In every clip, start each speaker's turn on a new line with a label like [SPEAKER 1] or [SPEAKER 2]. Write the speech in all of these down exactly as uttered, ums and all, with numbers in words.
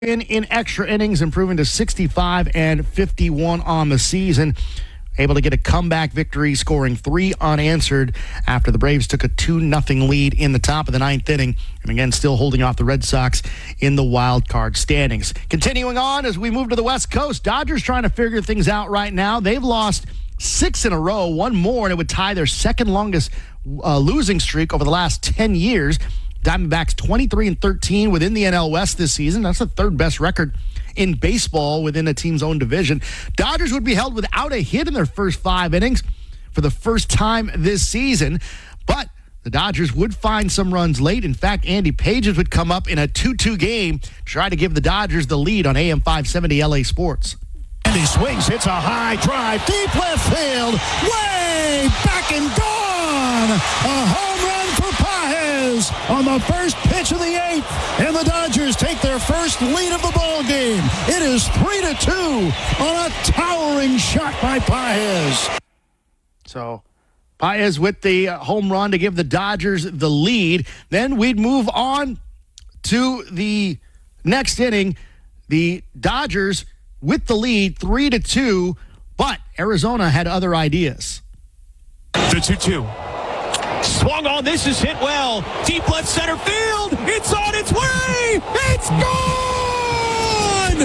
[SPEAKER 1] in in extra innings, improving to sixty-five and fifty-one on the season. Able to get a comeback victory, scoring three unanswered after the Braves took a two nothing lead in the top of the ninth inning. And again, still holding off the Red Sox in the wild card standings. Continuing on as we move to the West Coast, Dodgers trying to figure things out right now. They've lost six in a row, one more, and it would tie their second longest uh, losing streak over the last ten years. Diamondbacks twenty-three and thirteen within the N L West this season. That's the third best record in baseball within a team's own division. Dodgers would be held without a hit in their first five innings for the first time this season, but the Dodgers would find some runs late. In fact, Andy Pages would come up in a two two game to try to give the Dodgers the lead on A M five seventy L A Sports.
[SPEAKER 2] Andy swings, hits a high drive, deep left field, way back and gone. A home run for Pages on the first pitch of the eighth, and the Dodgers take their first lead of the ball game. It is three to two on a towering shot by Pages.
[SPEAKER 1] So Pages with the home run to give the Dodgers the lead. Then we'd move on to the next inning. The Dodgers with the lead, three to two, but Arizona had other ideas.
[SPEAKER 3] The two two. Swung on. This is hit well. Deep left center field. It's on its way. It's gone.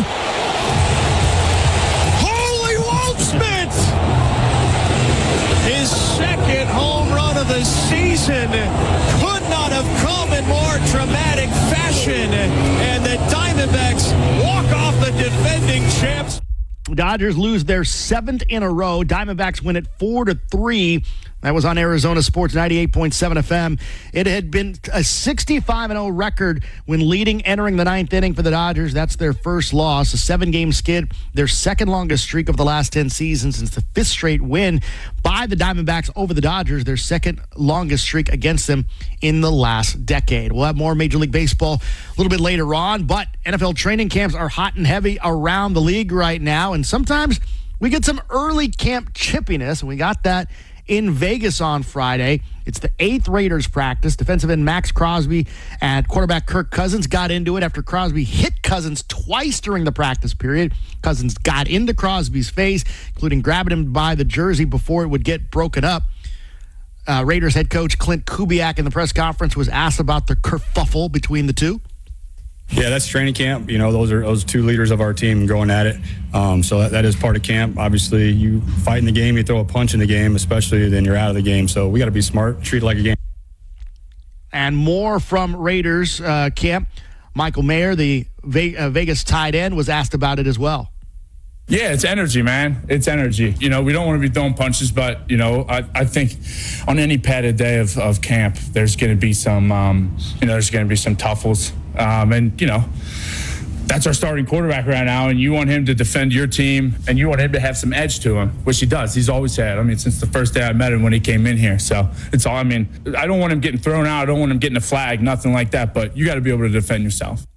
[SPEAKER 3] Holy Waldschmidt. His second home run of the season could not have come in more dramatic fashion. And the Diamondbacks walk off the defending champs.
[SPEAKER 1] Dodgers lose their seventh in a row. Diamondbacks win it four to three. That was on Arizona Sports ninety-eight point seven F M. It had been a sixty-five and oh record when leading entering the ninth inning for the Dodgers. That's their first loss, a seven-game skid, their second longest streak of the last ten seasons. Since the fifth straight win by the Diamondbacks over the Dodgers, their second longest streak against them in the last decade. We'll have more Major League Baseball a little bit later on, but N F L training camps are hot and heavy around the league right now, and sometimes we get some early camp chippiness, and we got that in Vegas on Friday. It's the eighth Raiders practice. Defensive end Max Crosby and quarterback Kirk Cousins got into it after Crosby hit Cousins twice during the practice period. Cousins got into Crosby's face, including grabbing him by the jersey before it would get broken up. Uh, Raiders head coach Clint Kubiak in the press conference was asked about the kerfuffle between the two.
[SPEAKER 4] Yeah, that's training camp. You know, those are those two leaders of our team going at it. Um, so that, that is part of camp. Obviously, you fight in the game, you throw a punch in the game, especially then you're out of the game. So we got to be smart, treat it like a game.
[SPEAKER 1] And more from Raiders uh, camp. Michael Mayer, the Ve- uh, Vegas tight end, was asked about it as well.
[SPEAKER 5] Yeah, it's energy, man. It's energy. You know, we don't want to be throwing punches, but, you know, I, I think on any padded day of, of camp, there's going to be some, um, you know, there's going to be some tuffles. Um, and, you know, that's our starting quarterback right now, and you want him to defend your team, and you want him to have some edge to him, which he does. He's always had. I mean, since the first day I met him when he came in here. So it's all, I mean, I don't want him getting thrown out. I don't want him getting a flag, nothing like that, but you got to be able to defend yourself.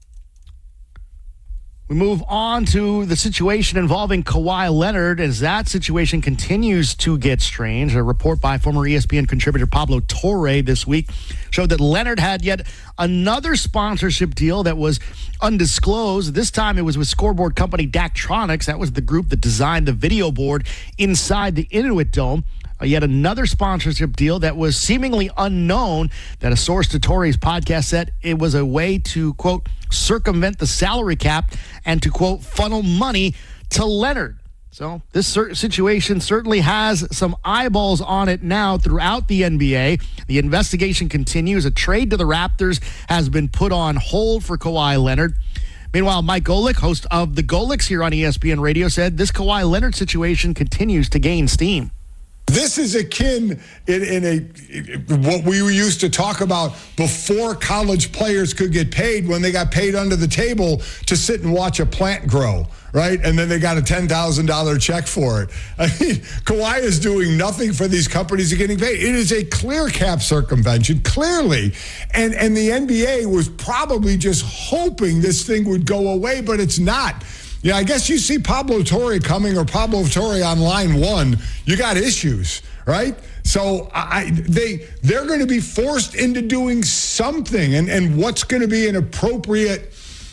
[SPEAKER 1] We move on to the situation involving Kawhi Leonard as that situation continues to get strange. A report by former E S P N contributor Pablo Torre this week showed that Leonard had yet another sponsorship deal that was undisclosed. This time it was with scoreboard company Daktronics. That was the group that designed the video board inside the Inuit Dome. Uh, yet another sponsorship deal that was seemingly unknown, that a source to Torre's podcast said it was a way to, quote, circumvent the salary cap and to, quote, funnel money to Leonard. So this cer- situation certainly has some eyeballs on it now throughout the N B A. The investigation continues. A trade to the Raptors has been put on hold for Kawhi Leonard. Meanwhile, Mike Golick, host of The Golics here on E S P N Radio, said this Kawhi Leonard situation continues to gain steam.
[SPEAKER 6] This is akin in, in a what we used to talk about before college players could get paid, when they got paid under the table to sit and watch a plant grow, right? And then they got a ten thousand dollars check for it. I mean, Kawhi is doing nothing for these companies that are getting paid. It is a clear cap circumvention, clearly. And, and the N B A was probably just hoping this thing would go away, but it's not. Yeah, I guess you see Pablo Torre coming, or Pablo Torre on line one, you got issues, right? So I, they, they're going to be forced into doing something, and, and what's going to be an appropriate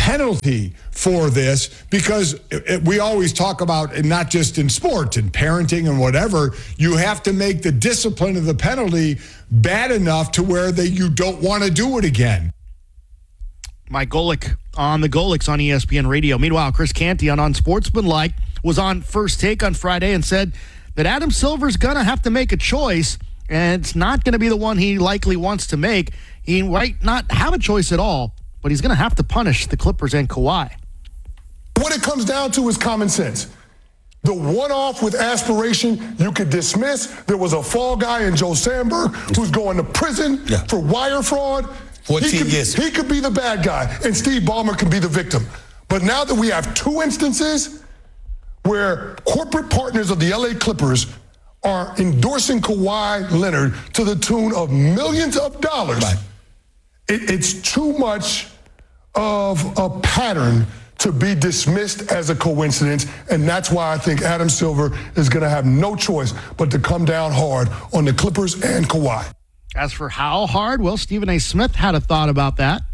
[SPEAKER 6] penalty for this, because it, it, we always talk about, and not just in sports, in parenting and whatever, you have to make the discipline of the penalty bad enough to where they, you don't want to do it again.
[SPEAKER 1] Mike Golick on the Golics on E S P N Radio. Meanwhile, Chris Canty on Unsportsmanlike was on First Take on Friday and said that Adam Silver's going to have to make a choice, and it's not going to be the one he likely wants to make. He might not have a choice at all, but he's going to have to punish the Clippers and Kawhi.
[SPEAKER 7] What it comes down to is common sense. The one-off with aspiration, you could dismiss. There was a fall guy in Joe Sandberg who's going to prison yeah. for wire fraud.
[SPEAKER 8] fourteen
[SPEAKER 7] he could,
[SPEAKER 8] years.
[SPEAKER 7] He could be the bad guy, and Steve Ballmer can be the victim. But now that we have two instances where corporate partners of the L A Clippers are endorsing Kawhi Leonard to the tune of millions of dollars, right. it, it's too much of a pattern to be dismissed as a coincidence, and that's why I think Adam Silver is going to have no choice but to come down hard on the Clippers and Kawhi.
[SPEAKER 1] As for how hard, well, Stephen A. Smith had a thought about that.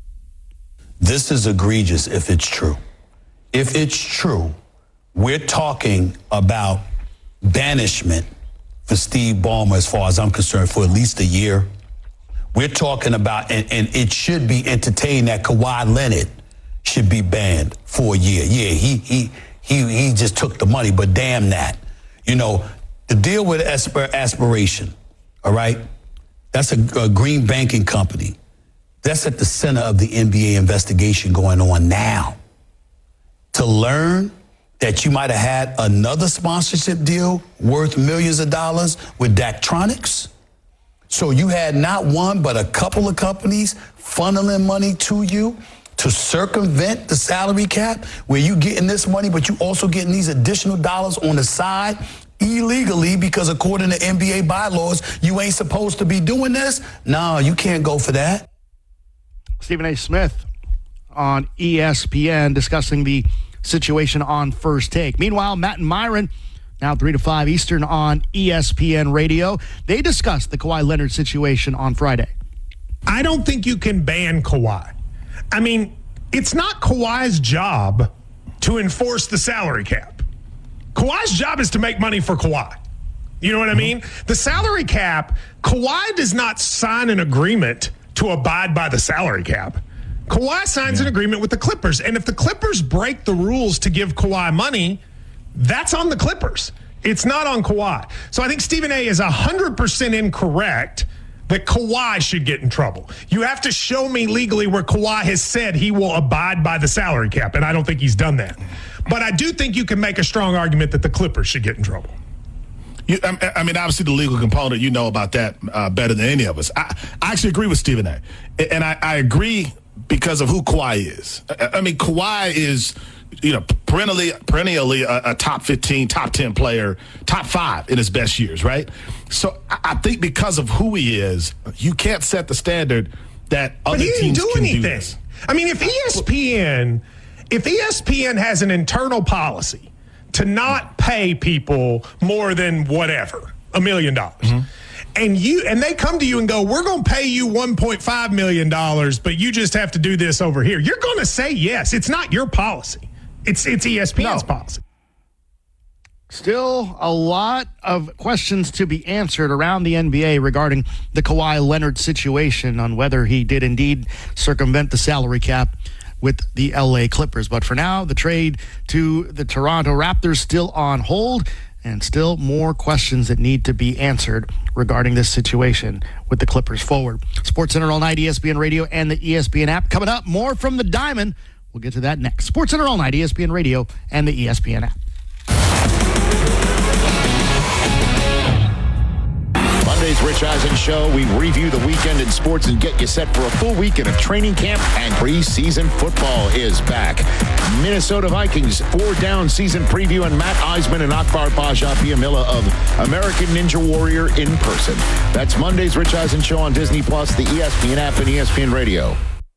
[SPEAKER 8] This is egregious if it's true. If it's true, we're talking about banishment for Steve Ballmer, as far as I'm concerned, for at least a year. We're talking about, and, and it should be entertained that Kawhi Leonard should be banned for a year. Yeah, he he he he just took the money, but damn that. You know, the deal with aspir- aspiration, all right? That's a, a green banking company. That's at the center of the N B A investigation going on now. To learn that you might have had another sponsorship deal worth millions of dollars with Daktronics. So you had not one, but a couple of companies funneling money to you to circumvent the salary cap, where you getting this money, but you also getting these additional dollars on the side illegally, because according to N B A bylaws, you ain't supposed to be doing this. No, you can't go for that.
[SPEAKER 1] Stephen A. Smith on E S P N discussing the situation on First Take. Meanwhile, Matt and Myron, now three to five Eastern on E S P N Radio. They discussed the Kawhi Leonard situation on Friday.
[SPEAKER 9] I don't think you can ban Kawhi. I mean, it's not Kawhi's job to enforce the salary cap. Kawhi's job is to make money for Kawhi. You know what I mean? The salary cap, Kawhi does not sign an agreement to abide by the salary cap. Kawhi signs yeah. an agreement with the Clippers. And if the Clippers break the rules to give Kawhi money, that's on the Clippers. It's not on Kawhi. So I think Stephen A. is one hundred percent incorrect that Kawhi should get in trouble. You have to show me legally where Kawhi has said he will abide by the salary cap, and I don't think he's done that. But I do think you can make a strong argument that the Clippers should get in trouble.
[SPEAKER 2] You, I mean, obviously the legal component, you know about that uh, better than any of us. I, I actually agree with Stephen A. And I, I agree because of who Kawhi is. I, I mean, Kawhi is, you know, perennially, perennially a, a top fifteen, top ten player, top five in his best years, right? So I, I think because of who he is, you can't set the standard that other
[SPEAKER 9] but he didn't
[SPEAKER 2] teams
[SPEAKER 9] do
[SPEAKER 2] can
[SPEAKER 9] anything.
[SPEAKER 2] do this.
[SPEAKER 9] I mean, if E S P N, if E S P N has an internal policy to not pay people more than whatever, a million dollars, mm-hmm. and you and they come to you and go, we're going to pay you one point five million dollars, but you just have to do this over here, you're going to say yes. It's not your policy. It's it's E S P N's no. policy.
[SPEAKER 1] Still a lot of questions to be answered around the N B A regarding the Kawhi Leonard situation, on whether he did indeed circumvent the salary cap with the L A Clippers. But for now, the trade to the Toronto Raptors still on hold, and still more questions that need to be answered regarding this situation with the Clippers forward. SportsCenter all night, E S P N Radio, and the E S P N app. Coming up, more from the Diamond. We'll get to that next. SportsCenter all night, E S P N Radio, and the E S P N app.
[SPEAKER 10] Monday's Rich Eisen Show. We review the weekend in sports and get you set for a full weekend of training camp, and preseason football is back. Minnesota Vikings four-down season preview, and Matt Eisman and Akbar Baja-Biamila of American Ninja Warrior in person. That's Monday's Rich Eisen Show on Disney Plus, the E S P N app, and E S P N Radio.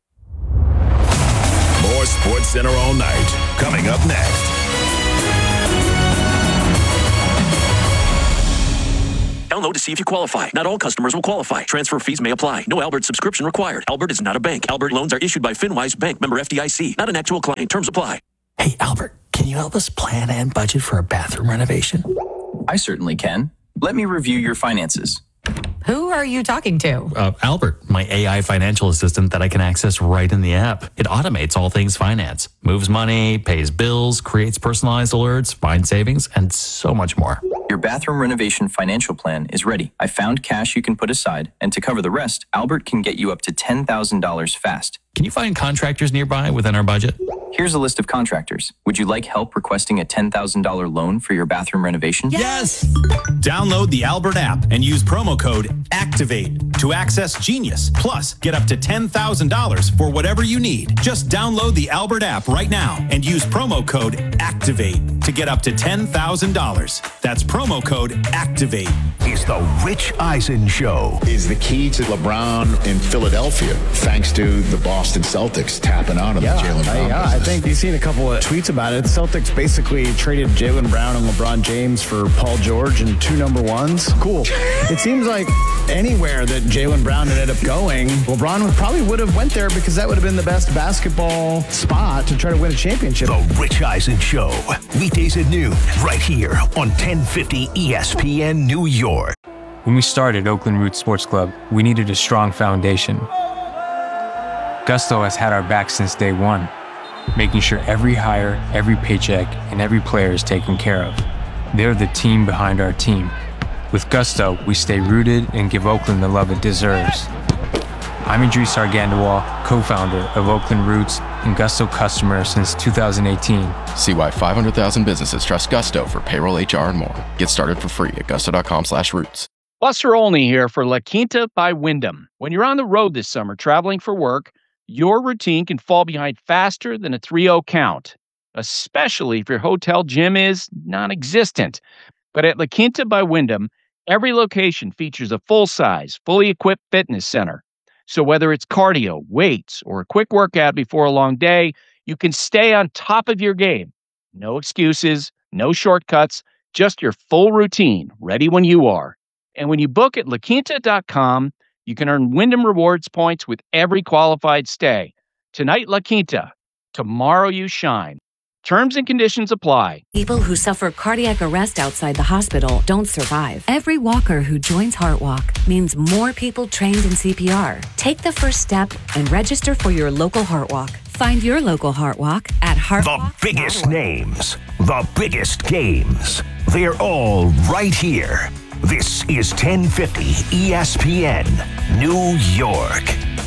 [SPEAKER 11] More SportsCenter all night. Coming up next.
[SPEAKER 12] Download to see if you qualify. Not all customers will qualify. Transfer fees may apply. No Albert subscription required. Albert is not a bank. Albert loans are issued by FinWise Bank, member F D I C. Not an actual client. Terms apply.
[SPEAKER 13] Hey, Albert, can you help us plan and budget for a bathroom renovation?
[SPEAKER 14] I certainly can. Let me review your finances.
[SPEAKER 15] Who are you talking to?
[SPEAKER 13] Uh, Albert, my A I financial assistant that I can access right in the app. It automates all things finance, moves money, pays bills, creates personalized alerts, finds savings, and so much more.
[SPEAKER 14] Your bathroom renovation financial plan is ready. I found cash you can put aside, and to cover the rest, Albert can get you up to ten thousand dollars fast.
[SPEAKER 13] Can you find contractors nearby within our budget?
[SPEAKER 14] Here's a list of contractors. Would you like help requesting a ten thousand dollars loan for your bathroom renovation?
[SPEAKER 16] Yes! Download the Albert app and use promo code ACTIVATE to access Genius. Plus, get up to ten thousand dollars for whatever you need. Just download the Albert app right now and use promo code ACTIVATE to get up to ten thousand dollars. That's promo code ACTIVATE.
[SPEAKER 11] It's the Rich Eisen Show.
[SPEAKER 10] Is the key to LeBron in Philadelphia, thanks to the Boston Celtics tapping out on
[SPEAKER 17] yeah,
[SPEAKER 10] the Jaylen Brown
[SPEAKER 17] I, yeah, I think you've seen a couple of tweets about it. The Celtics basically traded Jaylen Brown and LeBron James for Paul George and two number ones. Cool. It seems like anywhere that Jaylen Brown ended up going, LeBron would probably would have went there because that would have been the best basketball spot to try to win a championship.
[SPEAKER 11] The Rich Eisen Show. Weekdays at noon, right here on ten fifty E S P N New York.
[SPEAKER 18] When we started Oakland Roots Sports Club, we needed a strong foundation. Gusto has had our back since day one, making sure every hire, every paycheck, and every player is taken care of. They're the team behind our team. With Gusto, we stay rooted and give Oakland the love it deserves. I'm Idris Argandawal, co-founder of Oakland Roots and Gusto customer since two thousand eighteen.
[SPEAKER 19] See why five hundred thousand businesses trust Gusto for payroll, H R, and more. Get started for free at gusto.com slash roots.
[SPEAKER 20] Buster Olney here for La Quinta by Wyndham. When you're on the road this summer traveling for work, your routine can fall behind faster than a three oh count, especially if your hotel gym is non-existent. But at La Quinta by Wyndham, every location features a full-size, fully equipped fitness center. So whether it's cardio, weights, or a quick workout before a long day, you can stay on top of your game. No excuses, no shortcuts, just your full routine, ready when you are. And when you book at la quinta dot com, you can earn Wyndham Rewards points with every qualified stay. Tonight, La Quinta. Tomorrow, you shine. Terms and conditions apply.
[SPEAKER 21] People who suffer cardiac arrest outside the hospital don't survive. Every walker who joins HeartWalk means more people trained in C P R. Take the first step and register for your local HeartWalk. Find your local HeartWalk at HeartWalk.
[SPEAKER 11] The biggest names, the biggest games, they're all right here. This is ten fifty E S P N New York.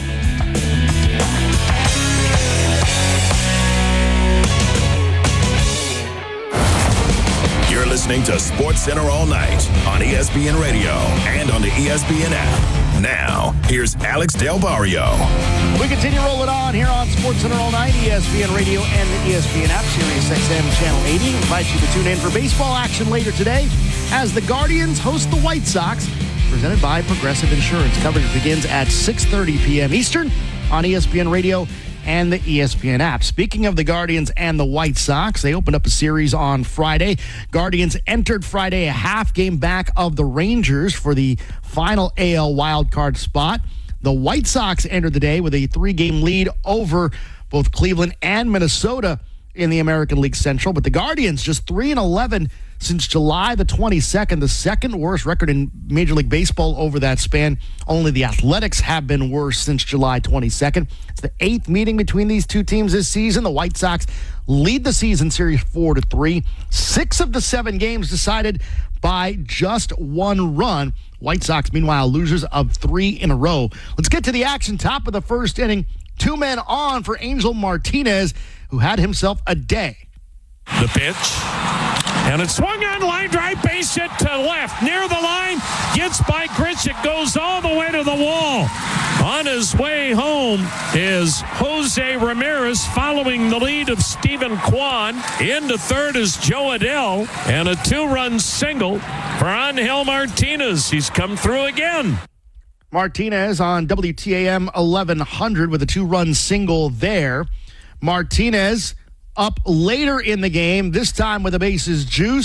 [SPEAKER 11] You're listening to Sports Center all night on E S P N Radio and on the E S P N app. Now, here's Alex Del Barrio.
[SPEAKER 1] We continue rolling on here on Sports Center all night, E S P N Radio and the E S P N app, Sirius X M Channel eighty. We invite you to tune in for baseball action later today as the Guardians host the White Sox, presented by Progressive Insurance. Coverage begins at six thirty p.m. Eastern on E S P N Radio and the E S P N app. Speaking of the Guardians and the White Sox, they opened up a series on Friday. Guardians entered Friday a half game back of the Rangers for the final A L wildcard spot. The White Sox entered the day with a three-game lead over both Cleveland and Minnesota in the American League Central, but the Guardians just three and eleven since July the twenty-second, the second worst record in Major League Baseball over that span. Only the Athletics have been worse since July twenty-second. It's the eighth meeting between these two teams this season. The White Sox lead the season series four to three. Six of the seven games decided by just one run. White Sox, meanwhile, losers of three in a row. Let's get to the action. Top of the first inning. Two men on for Angel Martinez, who had himself a day.
[SPEAKER 22] The pitch. And it swung on, line drive, base hit to left. Near the line, gets by Grichuk, goes all the way to the wall. On his way home is Jose Ramirez following the lead of Stephen Kwan. Into third is Joe Adell. And a two-run single for Angel Martinez. He's come through again.
[SPEAKER 1] Martinez on W T A M eleven hundred with a two-run single there. Martinez up later in the game, this time with the bases juiced.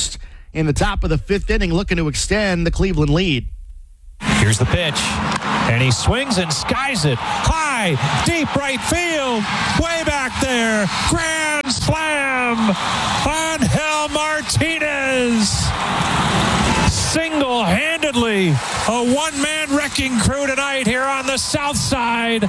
[SPEAKER 1] in the top of the fifth inning, looking to extend the Cleveland lead.
[SPEAKER 22] Here's the pitch. And he swings and skies it. High, deep right field. Way back there. Grand slam. Angel Martinez. Single-handedly, a one-man wrecking crew tonight here on the south side.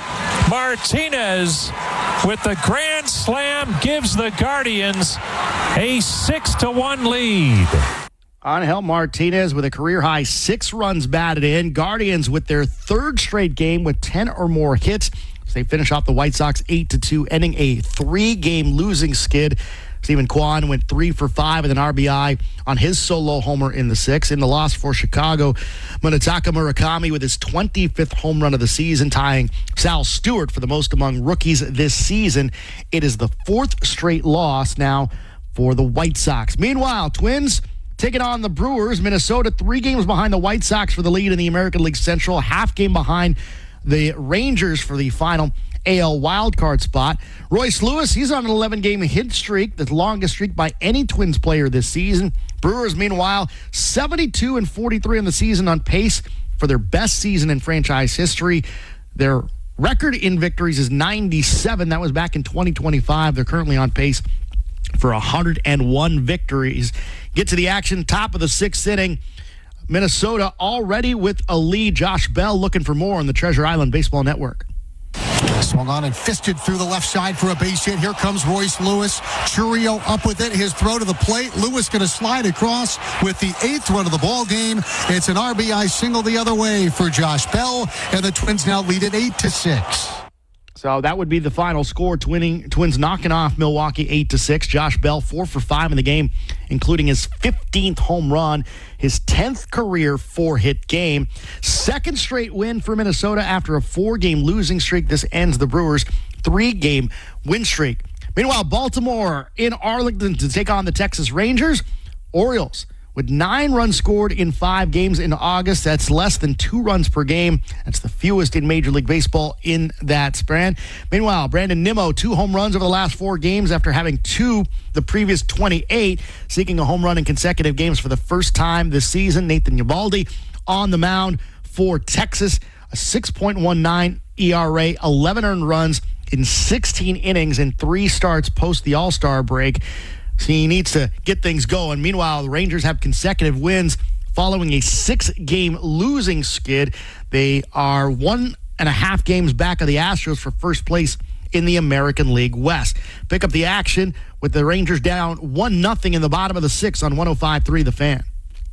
[SPEAKER 22] Martinez with the grand slam gives the Guardians a six to one lead.
[SPEAKER 1] Angel Martinez with a career-high six runs batted in. Guardians with their third straight game with ten or more hits. So they finish off the White Sox eight to two, ending a three-game losing skid. Stephen Kwan went three for five with an R B I on his solo homer in the sixth. In the loss for Chicago, Munetaka Murakami with his twenty-fifth home run of the season, tying Sal Stewart for the most among rookies this season. It is the fourth straight loss now for the White Sox. Meanwhile, Twins taking on the Brewers. Minnesota three games behind the White Sox for the lead in the American League Central, half game behind the Rangers for the final A L wildcard spot. Royce Lewis, he's on an eleven-game hit streak, the longest streak by any Twins player this season. Brewers, meanwhile, seventy-two and forty-three in the season, on pace for their best season in franchise history. Their record in victories is ninety-seven. That was back in twenty twenty-five. They're currently on pace for one hundred one victories. Get to the action, top of the sixth inning. Minnesota already with a lead. Josh Bell looking for more on the Treasure Island Baseball Network.
[SPEAKER 2] Swung on and fisted through the left side for a base hit. Here comes Royce Lewis. Churio up with it. His throw to the plate. Lewis going to slide across with the eighth run of the ball game. It's an R B I single the other way for Josh Bell, and the Twins now lead it eight to six.
[SPEAKER 1] So that would be the final score. Twinning, Twins knocking off Milwaukee eight to six. Josh Bell four for five in the game, including his fifteenth home run, his tenth career four-hit game. Second straight win for Minnesota after a four-game losing streak. This ends the Brewers' three-game win streak. Meanwhile, Baltimore in Arlington to take on the Texas Rangers. Orioles with nine runs scored in five games in August. That's less than two runs per game. That's the fewest in Major League Baseball in that span. Meanwhile, Brandon Nimmo, two home runs over the last four games after having two the previous twenty-eight, seeking a home run in consecutive games for the first time this season. Nathan Eovaldi on the mound for Texas, a six point one nine E R A, eleven earned runs in sixteen innings and three starts post the All-Star break. So he needs to get things going. Meanwhile, the Rangers have consecutive wins following a six-game losing skid. They are one and a half games back of the Astros for first place in the American League West. Pick up the action with the Rangers down one nothing in the bottom of the sixth on one oh five point three The Fan.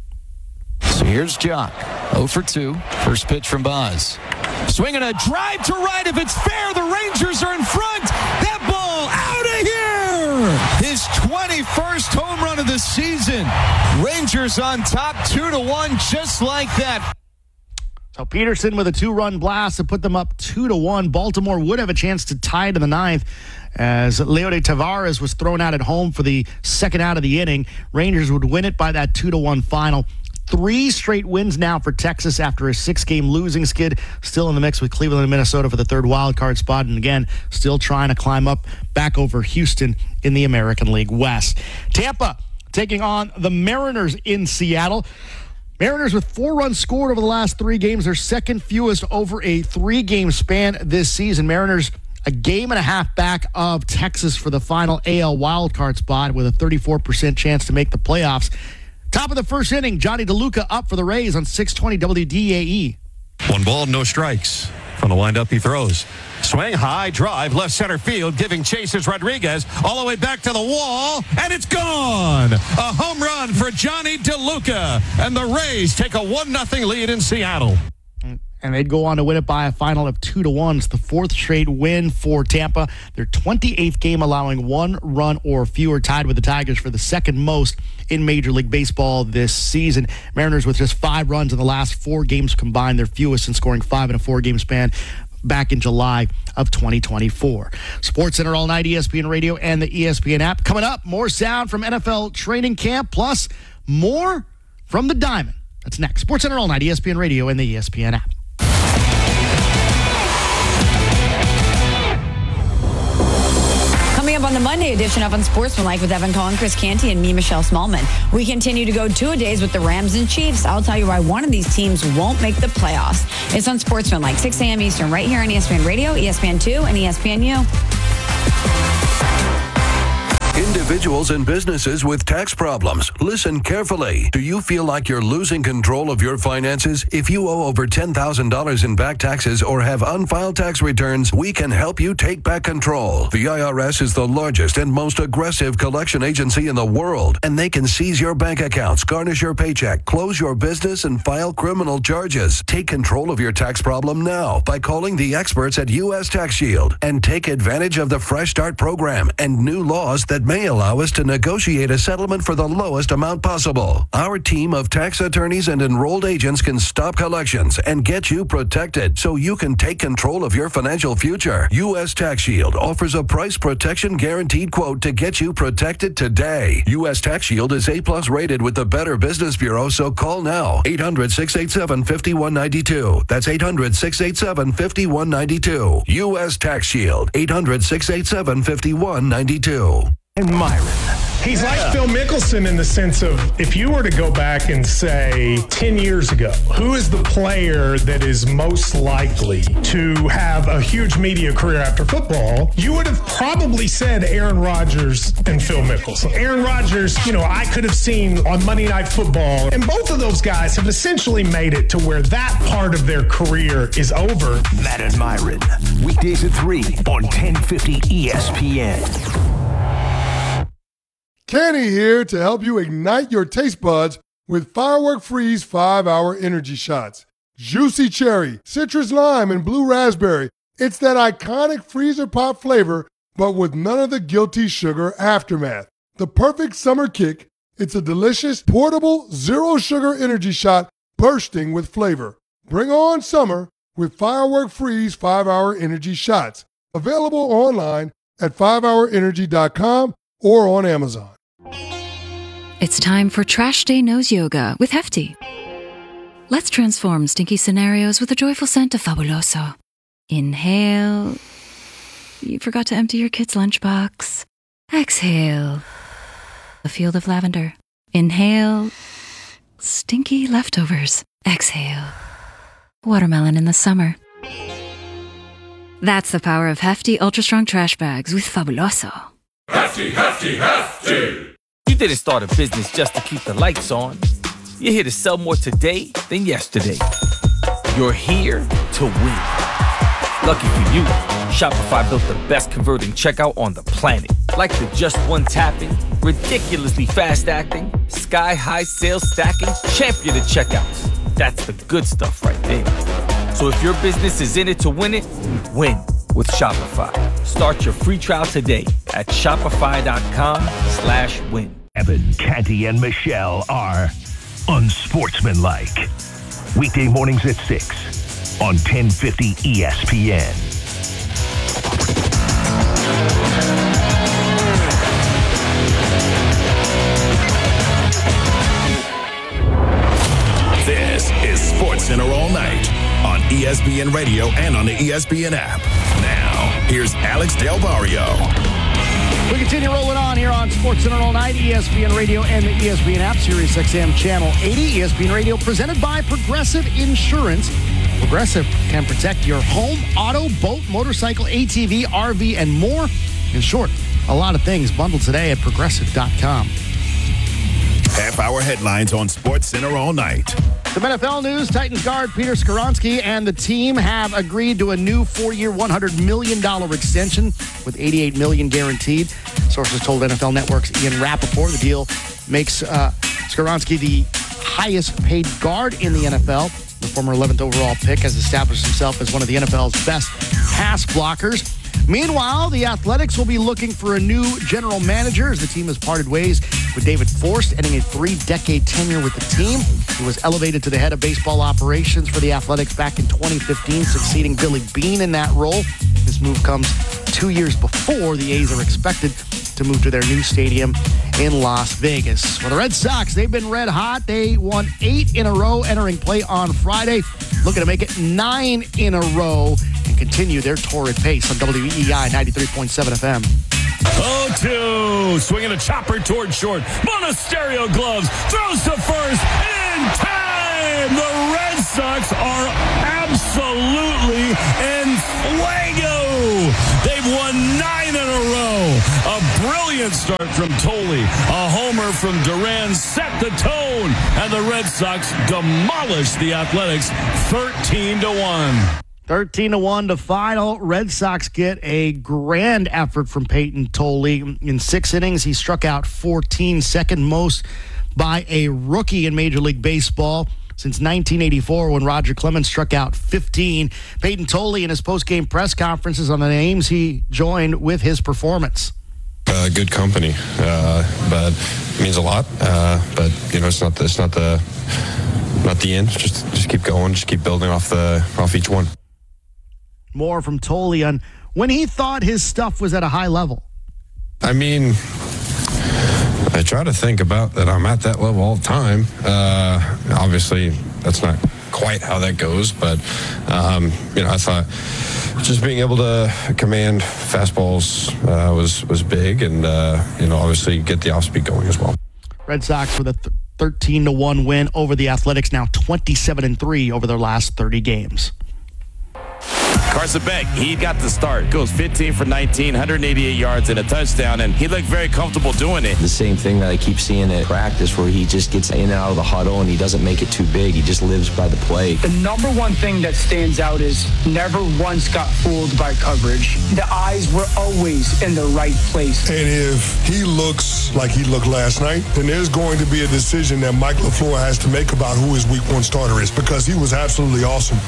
[SPEAKER 3] So here's Jock, oh for two. First pitch from Boz. Swinging a drive to right. If it's fair, the Rangers are in front. That ball out of here. His twenty-first home run of the season. Rangers on top two to one, just like that.
[SPEAKER 1] So Peterson with a two-run blast to put them up two to one. Baltimore would have a chance to tie to the ninth as Leody Taveras was thrown out at home for the second out of the inning. Rangers would win it by that two to one final. Three straight wins now for Texas after a six-game losing skid. Still in the mix with Cleveland and Minnesota for the third wild card spot. And again, still trying to climb up back over Houston in the American League West. Tampa taking on the Mariners in Seattle. Mariners with four runs scored over the last three games. Their second fewest over a three-game span this season. Mariners a game and a half back of Texas for the final A L wildcard spot with a thirty-four percent chance to make the playoffs. Top of the first inning, Johnny DeLuca up for the Rays on six twenty W D A E.
[SPEAKER 4] One ball, no strikes. From the windup, he throws. Swing, high drive, left center field, giving chases Rodriguez all the way back to the wall, and it's gone. A home run for Johnny DeLuca, and the Rays take a one nothing lead in Seattle.
[SPEAKER 1] And they'd go on to win it by a final of two to one. It's the fourth straight win for Tampa. Their twenty-eighth game allowing one run or fewer, tied with the Tigers for the second most in Major League Baseball this season. Mariners with just five runs in the last four games combined, their fewest in scoring five in a four-game span back in July of twenty twenty-four. Sports Center all night, E S P N Radio and the E S P N app. Coming up, more sound from N F L training camp, plus more from the Diamond. That's next. Sports Center all night, E S P N Radio and the E S P N app.
[SPEAKER 15] Coming up on the
[SPEAKER 5] the Monday edition of Unsportsmanlike with Evan Cohen, Chris Canty, and me, Michelle Smallman. We continue to go two-a-days with the Rams and Chiefs. I'll tell you why one of these teams won't make the playoffs. It's Unsportsmanlike, six a.m. Eastern, right here on E S P N Radio, E S P N two, and E S P N U.
[SPEAKER 6] Individuals and businesses with tax problems, listen carefully. Do you feel like you're losing control of your finances? If you owe over ten thousand dollars in back taxes or have unfiled tax returns, we can help you take back control. The I R S is the largest and most aggressive collection agency in the world, and they can seize your bank accounts, garnish your paycheck, close your business, and file criminal charges. Take control of your tax problem now by calling the experts at U S Tax Shield and take advantage of the Fresh Start program and new laws that may allow us to negotiate a settlement for the lowest amount possible. Our team of tax attorneys and enrolled agents can stop collections and get you protected so you can take control of your financial future. U S Tax Shield offers a price protection guaranteed quote to get you protected today. U S Tax Shield is A plus rated with the Better Business Bureau, so call now. eight hundred, six eight seven, five one nine two. That's eight hundred, six eight seven, five one nine two. U S Tax Shield. eight hundred, six eight seven, five one nine two.
[SPEAKER 9] And Myron. He's like Phil Mickelson in the sense of, if you were to go back and say ten years ago, who is the player that is most likely to have a huge media career after football, you would have probably said Aaron Rodgers and Phil Mickelson. Aaron Rodgers, you know, I could have seen on Monday Night Football, and both of those guys have essentially made it to where that part of their career is over.
[SPEAKER 11] Matt and Myron, weekdays at three on ten fifty E S P N.
[SPEAKER 7] Kenny here to help you ignite your taste buds with Firework Freeze five hour Energy Shots. Juicy cherry, citrus lime, and blue raspberry. It's that iconic freezer pop flavor, but with none of the guilty sugar aftermath. The perfect summer kick. It's a delicious, portable, zero-sugar energy shot bursting with flavor. Bring on summer with Firework Freeze five hour Energy Shots. Available online at five hour energy dot com or on Amazon.
[SPEAKER 23] It's time for Trash Day Nose Yoga with Hefty. Let's transform stinky scenarios with a joyful scent of Fabuloso. Inhale. You forgot to empty your kid's lunchbox. Exhale. A field of lavender. Inhale. Stinky leftovers. Exhale. Watermelon in the summer. That's the power of Hefty Ultra Strong Trash Bags with Fabuloso.
[SPEAKER 24] Hefty, hefty, hefty!
[SPEAKER 25] You didn't start a business just to keep the lights on. You're here to sell more today than yesterday. You're here to win. Lucky for you, Shopify built the best converting checkout on the planet. Like the just one tapping, ridiculously fast acting, sky-high sales stacking, champion of checkouts. That's the good stuff right there. So if your business is in it to win it, win with Shopify. Start your free trial today at shopify.com slash win.
[SPEAKER 11] Evan, Canty, and Michelle are Unsportsmanlike. Weekday mornings at six on ten fifty E S P N.
[SPEAKER 26] This is SportsCenter All Night on E S P N Radio and on the E S P N app. Now, here's Alex Del Barrio.
[SPEAKER 1] We continue rolling on here on SportsCenter All Night, E S P N Radio and the E S P N app, Sirius X M Channel eighty, E S P N Radio, presented by Progressive Insurance. Progressive can protect your home, auto, boat, motorcycle, A T V, R V, and more. In short, a lot of things bundled today at progressive dot com.
[SPEAKER 26] Half-hour headlines on SportsCenter All Night.
[SPEAKER 1] Some N F L news, Titans guard Peter Skoronski and the team have agreed to a new four-year, one hundred million dollars extension with eighty-eight million dollars guaranteed. Sources told N F L Network's Ian Rappaport the deal makes uh, Skoronski the highest-paid guard in the N F L. The former eleventh overall pick has established himself as one of the N F L's best pass blockers. Meanwhile, the Athletics will be looking for a new general manager as the team has parted ways with David Forst, ending a three-decade tenure with the team. He was elevated to the head of baseball operations for the Athletics back in twenty fifteen, succeeding Billy Beane in that role. This move comes two years before the A's are expected to move to their new stadium in Las Vegas. Well, the Red Sox, they've been red hot. They won eight in a row entering play on Friday, looking to make it nine in a row and continue their torrid pace on W E I ninety-three point seven F M.
[SPEAKER 22] oh two, swinging a chopper toward short. Monasterio gloves, throws to first, in time! The Red Sox are absolutely in fuego! They've won nine in a row. A brilliant start from Tolle. A homer from Duran set the tone, and the Red Sox demolish the Athletics thirteen to one.
[SPEAKER 1] thirteen to one to final. Red Sox get a grand effort from Peyton Tolle. In six innings, he struck out fourteen, second most by a rookie in Major League Baseball since nineteen eighty-four, when Roger Clemens struck out fifteen. Peyton Tolle in his post-game press conferences on the names he joined with his performance.
[SPEAKER 8] Uh, good company, uh, but it means a lot. Uh, but you know, it's not the, it's not the not the end. Just just keep going. Just keep building off the off each one.
[SPEAKER 1] More from Tolle on when he thought his stuff was at a high level.
[SPEAKER 8] I mean, I try to think about that I'm at that level all the time. Uh, obviously, that's not quite how that goes, but um, you know, I thought just being able to command fastballs uh, was was big, and uh, you know, obviously get the off speed going as well.
[SPEAKER 1] Red Sox with a th- thirteen to one win over the Athletics, now twenty-seven and three over their last thirty games.
[SPEAKER 10] Carson Beck, he got the start. Goes fifteen for nineteen, one hundred eighty-eight yards and a touchdown, and he looked very comfortable doing it.
[SPEAKER 12] The same thing that I keep seeing at practice, where he just gets in and out of the huddle and he doesn't make it too big. He just lives by the play.
[SPEAKER 13] The number one thing that stands out is never once got fooled by coverage. The eyes were always in the right place.
[SPEAKER 7] And if he looks like he looked last night, then there's going to be a decision that Mike LaFleur has to make about who his week one starter is, because he was absolutely awesome.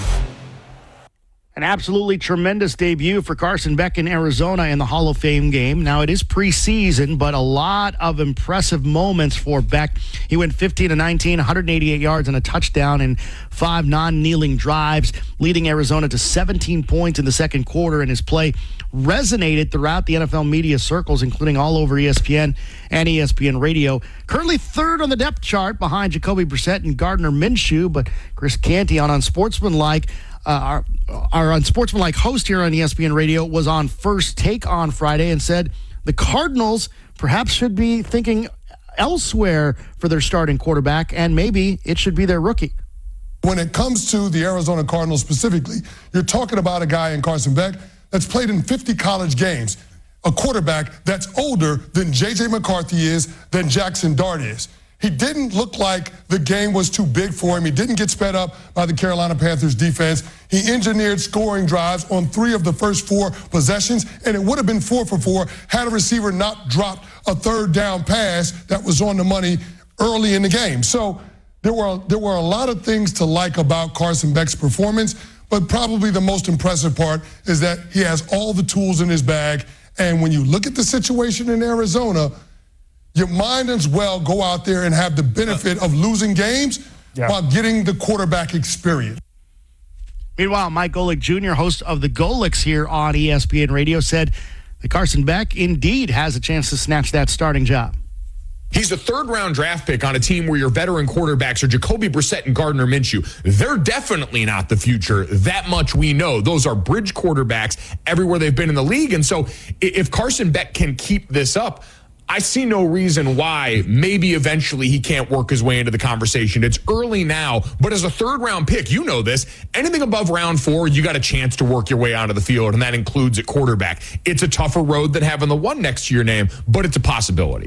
[SPEAKER 1] An absolutely tremendous debut for Carson Beck in Arizona in the Hall of Fame game. Now, it is preseason, but a lot of impressive moments for Beck. He went fifteen to nineteen, one hundred eighty-eight yards and a touchdown in five non-kneeling drives, leading Arizona to seventeen points in the second quarter, and his play resonated throughout the N F L media circles, including all over E S P N and E S P N Radio. Currently third on the depth chart behind Jacoby Brissett and Gardner Minshew, but Chris Canty on Unsportsmanlike, Uh, our, our unsportsmanlike host here on E S P N Radio, was on First Take on Friday and said the Cardinals perhaps should be thinking elsewhere for their starting quarterback, and maybe it should be their rookie.
[SPEAKER 7] When it comes to the Arizona Cardinals specifically, you're talking about a guy in Carson Beck that's played in fifty college games, a quarterback that's older than J J McCarthy is, than Jackson Dart is. He didn't look like the game was too big for him. He didn't get sped up by the Carolina Panthers defense. He engineered scoring drives on three of the first four possessions, and it would have been four for four had a receiver not dropped a third down pass that was on the money early in the game. So there were, there were a lot of things to like about Carson Beck's performance, but probably the most impressive part is that he has all the tools in his bag. And when you look at the situation in Arizona, you might as well go out there and have the benefit of losing games yeah. while getting the quarterback experience.
[SPEAKER 1] Meanwhile, Mike Golic Junior, host of the Golics here on E S P N Radio, said that Carson Beck indeed has a chance to snatch that starting job.
[SPEAKER 14] He's a third-round draft pick on a team where your veteran quarterbacks are Jacoby Brissett and Gardner Minshew. They're definitely not the future. That much we know. Those are bridge quarterbacks everywhere they've been in the league. And so if Carson Beck can keep this up, I see no reason why maybe eventually he can't work his way into the conversation. It's early now, but as a third-round pick, you know this, anything above round four, you got a chance to work your way onto the field, and that includes at quarterback. It's a tougher road than having the one next to your name, but it's a possibility.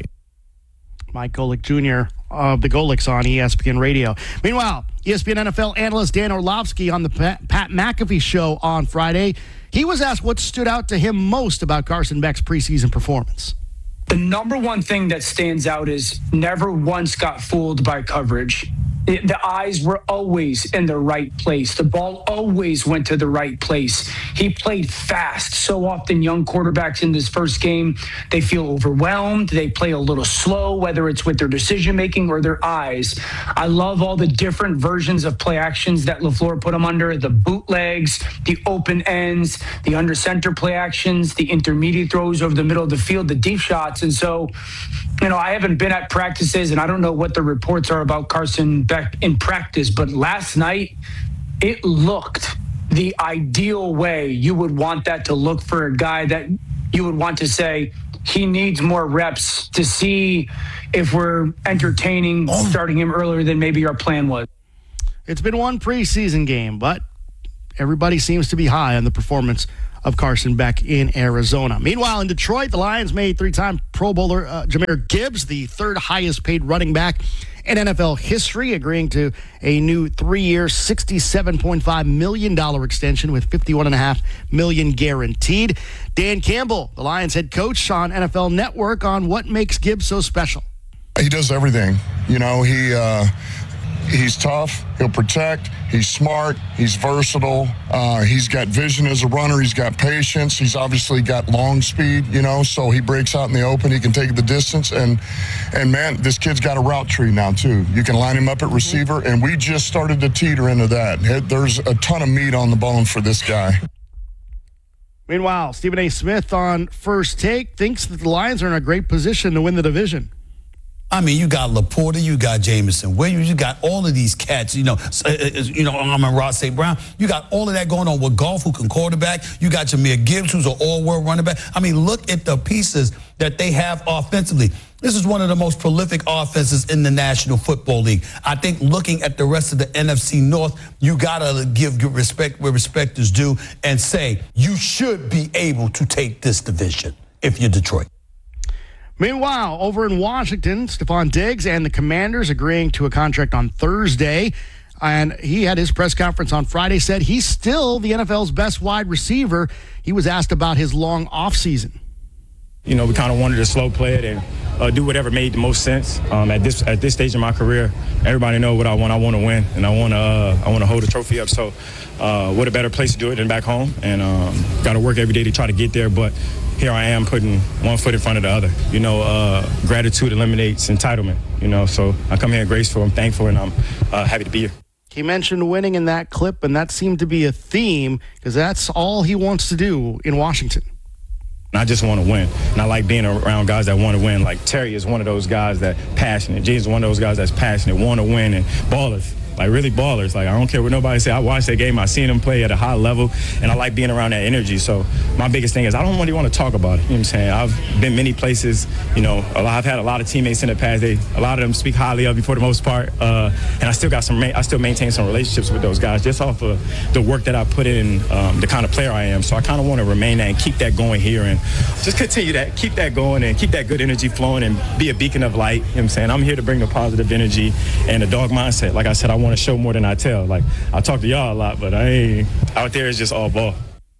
[SPEAKER 1] Mike Golic Junior of the Golics on E S P N Radio. Meanwhile, E S P N N F L analyst Dan Orlovsky on the Pat, Pat McAfee show on Friday, he was asked what stood out to him most about Carson Beck's preseason performance.
[SPEAKER 13] The number one thing that stands out is never once got fooled by coverage. It, the eyes were always in the right place. The ball always went to the right place. He played fast. So often young quarterbacks in this first game, they feel overwhelmed. They play a little slow, whether it's with their decision-making or their eyes. I love all the different versions of play actions that LaFleur put him under, the bootlegs, the open ends, the under center play actions, the intermediate throws over the middle of the field, the deep shots. And so, you know, I haven't been at practices, and I don't know what the reports are about Carson Beck in practice, but last night it looked the ideal way you would want that to look for a guy that you would want to say, he needs more reps to see if we're entertaining starting him earlier than maybe our plan was.
[SPEAKER 1] It's been one preseason game, but everybody seems to be high on the performance of Carson Beck in Arizona. Meanwhile, in Detroit, the Lions made three-time Pro Bowler uh, Jahmyr Gibbs the third highest-paid running back in N F L history, agreeing to a new three-year, sixty-seven point five million dollars extension with fifty-one point five million dollars guaranteed. Dan Campbell, the Lions head coach on N F L Network, on what makes Gibbs so special.
[SPEAKER 7] He does everything. You know, he uh, he's tough. He'll protect. He's smart. He's versatile. Uh, he's got vision as a runner. He's got patience. He's obviously got long speed, you know, so he breaks out in the open. He can take the distance. And, and man, this kid's got a route tree now, too. You can line him up at receiver, and we just started to teeter into that. There's a ton of meat on the bone for this guy.
[SPEAKER 1] Meanwhile, Stephen A. Smith on First Take thinks that the Lions are in a great position to win the division.
[SPEAKER 16] I mean, you got Laporta, you got Jameson Williams, you got all of these cats, you know, uh, you know, Amon-Ra Saint Brown. You got all of that going on with Goff, who can quarterback. You got Jahmyr Gibbs, who's an all-world running back. I mean, look at the pieces that they have offensively. This is one of the most prolific offenses in the National Football League. I think looking at the rest of the N F C North, you got to give respect where respect is due and say you should be able to take this division if you're Detroit.
[SPEAKER 1] Meanwhile, over in Washington, Stephon Diggs and the Commanders agreeing to a contract on Thursday. And he had his press conference on Friday, said he's still the N F L's best wide receiver. He was asked about his long offseason.
[SPEAKER 17] You know, we kind of wanted to slow play it and uh, do whatever made the most sense. Um, at this at this stage in my career, everybody knows what I want. I want to win, and I want to uh, I want to hold a trophy up. So, uh, what a better place to do it than back home? And um, got to work every day to try to get there. But here I am putting one foot in front of the other. You know, uh, gratitude eliminates entitlement. You know, so I come here graceful. I'm thankful, and I'm uh, happy to be here.
[SPEAKER 1] He mentioned winning in that clip, and that seemed to be a theme because that's all he wants to do in Washington.
[SPEAKER 17] I just want to win. And I like being around guys that want to win. Like Terry is one of those guys that passionate. James is one of those guys that's passionate, want to win, and ballers. Like really ballers. Like I don't care what nobody say. I watched that game. I seen them play at a high level, and I like being around that energy. So my biggest thing is I don't really want to talk about it. You know what I'm saying? I've been many places. You know, I've had a lot of teammates in the past. They a lot of them speak highly of me for the most part, uh, and I still got some. I still maintain some relationships with those guys just off of the work that I put in, um, the kind of player I am. So I kind of want to remain that and keep that going here, and just continue that, keep that going, and keep that good energy flowing, and be a beacon of light. You know what I'm saying? I'm here to bring the positive energy and the dog mindset. Like I said, I want to show more than I tell. Like I talk to y'all a lot, but I ain't out there. It's just all ball.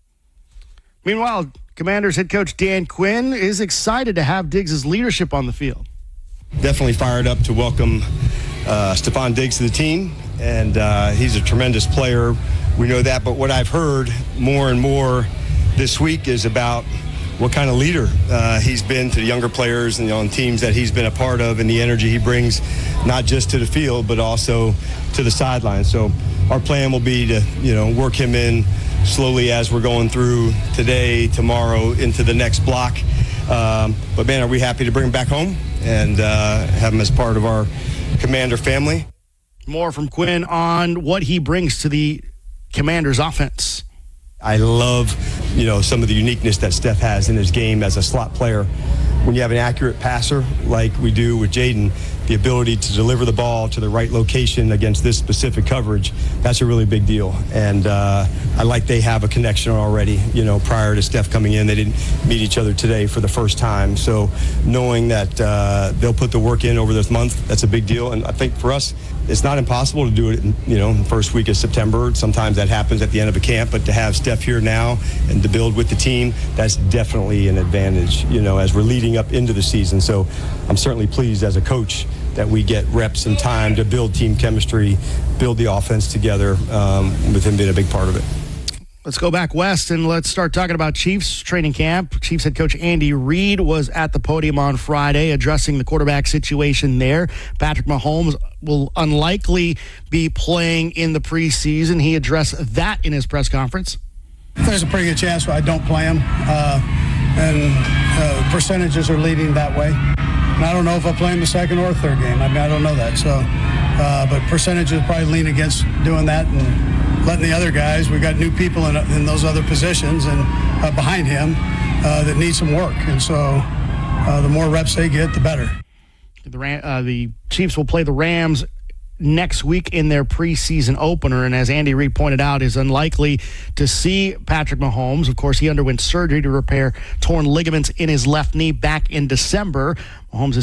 [SPEAKER 1] Meanwhile, Commanders head coach Dan Quinn is excited to have Diggs' leadership on the field.
[SPEAKER 18] Definitely fired up to welcome uh, Stephon Diggs to the team, and uh, he's a tremendous player. We know that, but what I've heard more and more this week is about what kind of leader uh, he's been to the younger players and on teams that he's been a part of, and the energy he brings not just to the field but also to the sideline. So our plan will be to, you know, work him in slowly as we're going through today, tomorrow, into the next block. Um, but man, are we happy to bring him back home and uh, have him as part of our Commander family.
[SPEAKER 1] More from Quinn on what he brings to the Commanders offense.
[SPEAKER 18] I love, you know, some of the uniqueness that Steph has in his game as a slot player. When you have an accurate passer like we do with Jaden, the ability to deliver the ball to the right location against this specific coverage, that's a really big deal. And uh, I like they have a connection already. You know, prior to Steph coming in, they didn't meet each other today for the first time. So knowing that uh, they'll put the work in over this month, that's a big deal. And I think for us, it's not impossible to do it, in, you know, in the first week of September. Sometimes that happens at the end of a camp, but to have Steph here now and to build with the team, that's definitely an advantage, you know, as we're leading up into the season. So I'm certainly pleased as a coach that we get reps and time to build team chemistry, build the offense together, um, with him being a big part of it.
[SPEAKER 1] Let's go back west and let's start talking about Chiefs training camp. Chiefs head coach Andy Reid was at the podium on Friday addressing the quarterback situation there. Patrick Mahomes will unlikely be playing in the preseason. He addressed that in his press conference.
[SPEAKER 19] There's a pretty good chance I don't play him, uh, and uh, percentages are leading that way. And I don't know if I'll play him the second or third game. I mean, I don't know that. So, uh, but percentages probably lean against doing that and letting the other guys. We got new people in, in those other positions and uh, behind him uh, that need some work. And so, uh, the more reps they get, the better.
[SPEAKER 1] The, Ram, uh, the Chiefs will play the Rams next week in their preseason opener, and as Andy Reid pointed out, is unlikely to see Patrick Mahomes. Of course, he underwent surgery to repair torn ligaments in his left knee back in December. Mahomes is